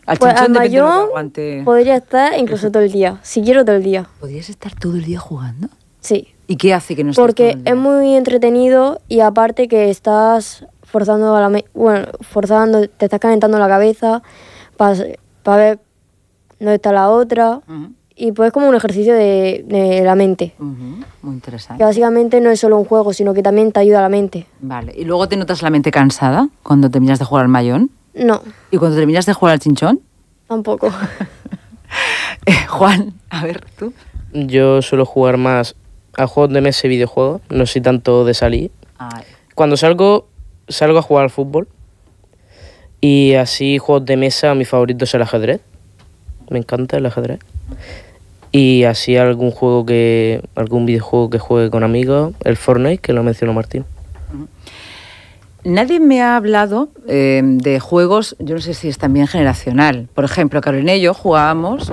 Al Pues chinchón al depende de lo que mayón aguante. podría estar incluso todo el día, si quiero todo el día. ¿Podrías estar todo el día jugando? Sí, ¿Y qué hace que no estés todo porque el día? es muy entretenido y aparte que estás forzando te estás calentando la cabeza para ver dónde está la otra Ujú, y pues es como un ejercicio de la mente. ujú, muy Que interesante. básicamente no es solo un juego, sino que también te ayuda a la mente. Vale. ¿Y luego te notas la mente cansada cuando terminas de jugar al mayón? No, ¿Y cuando terminas de jugar al chinchón? tampoco. Juan, a ver, tú. Yo suelo jugar más a juegos de mesa y videojuegos, no soy tanto de salir. Ay, Cuando salgo a jugar al fútbol. Y así juegos de mesa, mi favorito es el ajedrez. Me encanta el ajedrez. Y así algún videojuego que juegue con amigos, el Fortnite, que lo mencionó Martín. nadie me ha hablado de juegos, yo no sé si es también generacional. Por ejemplo, Carolina y yo jugábamos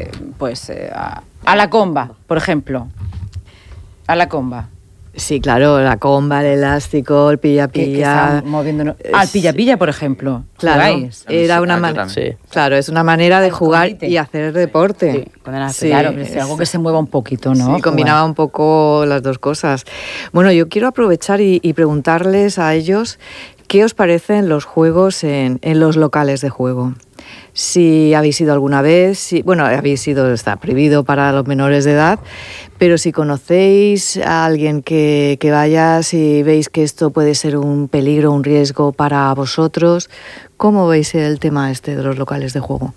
a la comba, por ejemplo. A la comba. Sí, claro, la comba, el elástico, el Que pilla-pilla. estaban moviéndonos. Al pilla-pilla, por ejemplo. Claro, ¿Jugáis? era una yo manera. también. Sí. Claro, es una manera de Al jugar escondite. y hacer deporte. Sí, cuando era Sí, claro, pero es algo que se mueva un poquito, ¿no? Sí, combinaba un poco las dos cosas. Bueno, yo quiero aprovechar y preguntarles a ellos qué os parecen los juegos en los locales de juego. Si habéis ido alguna vez, está prohibido para los menores de edad, pero si conocéis a alguien que vaya, si veis que esto puede ser un peligro, un riesgo para vosotros, ¿cómo veis el tema este de los locales de juego?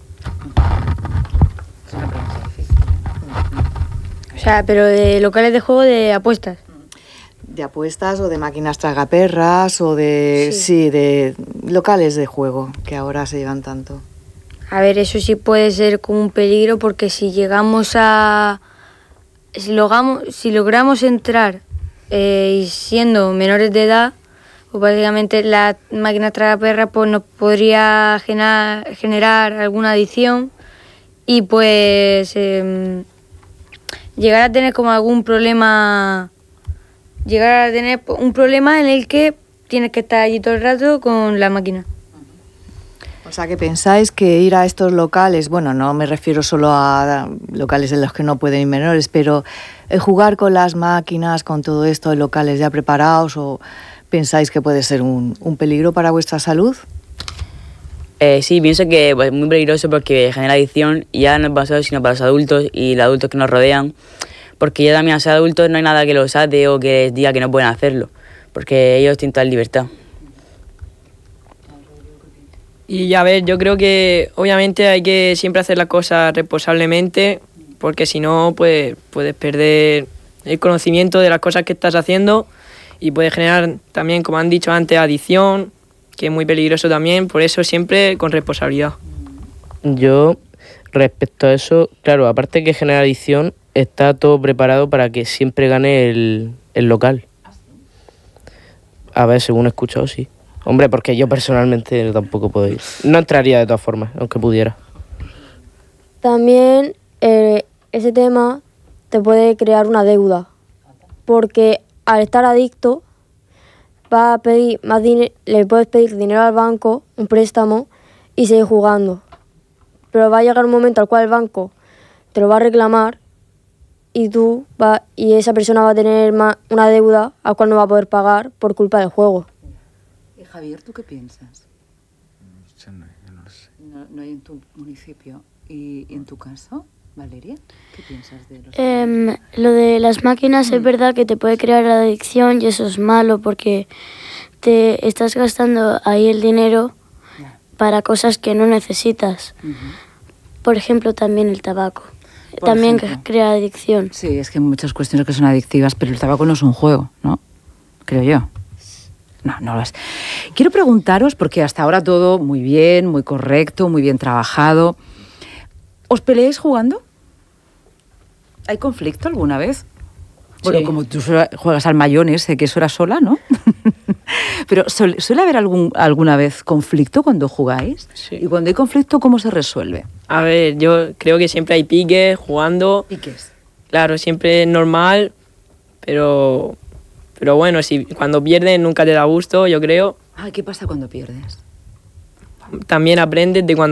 O sea, pero de locales de juego de apuestas. De apuestas o de máquinas tragaperras o de locales de juego que ahora se llevan tanto. A ver, eso sí puede ser como un peligro porque si logramos entrar y siendo menores de edad, pues básicamente la máquina tragaperras pues nos podría generar alguna adicción y pues llegar a tener como algún problema, llegar a tener un problema en el que tienes que estar allí todo el rato con la máquina. O sea, que pensáis que ir a estos locales, bueno, no me refiero solo a locales en los que no pueden ir menores, pero jugar con las máquinas, con todo esto, en locales ya preparados, o pensáis que puede ser un peligro para vuestra salud? Sí, pienso que es muy peligroso porque genera adicción y ya no es para nosotros sino para los adultos y los adultos que nos rodean, porque ya también a ser adultos no hay nada que los ate o que les diga que no pueden hacerlo, porque ellos tienen toda libertad. Y a ver, yo creo que obviamente hay que siempre hacer las cosas responsablemente, porque si no, pues puedes perder el conocimiento de las cosas que estás haciendo y puede generar también, como han dicho antes, adicción, que es muy peligroso también, por eso siempre con responsabilidad. Yo, respecto a eso, claro, aparte que genera adicción, está todo preparado para que siempre gane el local. A ver, según he escuchado, sí. Hombre, porque yo personalmente tampoco puedo ir. No entraría de todas formas, aunque pudiera. También ese tema te puede crear una deuda, porque al estar adicto vas a pedir más le puedes pedir dinero al banco, un préstamo, y seguir jugando. Pero va a llegar un momento al cual el banco te lo va a reclamar y esa persona va a tener una deuda al cual no va a poder pagar por culpa del juego. Y Javier, ¿tú qué piensas? Yo no lo sé. No hay en tu municipio. ¿Y en tu caso, Valeria? ¿Qué piensas de los Lo de las máquinas es verdad que te puede crear adicción y eso es malo porque te estás gastando ahí el dinero para cosas que no necesitas. Por ejemplo, también el tabaco. Por También ejemplo. crea adicción. Sí, es que hay muchas cuestiones que son adictivas, pero el tabaco no es un juego, ¿no? Creo yo. No lo es. Quiero preguntaros, porque hasta ahora todo muy bien, muy correcto, muy bien trabajado. ¿Os peleáis jugando? ¿Hay conflicto alguna vez? Bueno, Sí. como tú juegas al mayón sé que eso era sola, ¿no? Pero ¿suele haber alguna vez conflicto cuando jugáis? Sí. Y cuando hay conflicto, ¿cómo se resuelve? A ver, yo creo que siempre hay piques jugando. Piques. Claro, siempre es normal, pero bueno, cuando pierdes nunca te da gusto, yo creo. ¿Qué pasa cuando pierdes? También aprendes de cuando